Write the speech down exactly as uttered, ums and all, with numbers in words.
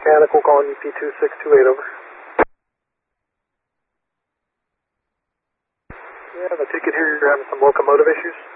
Mechanical calling E P two six two eight, over. Yeah, I take it here you're having some locomotive issues?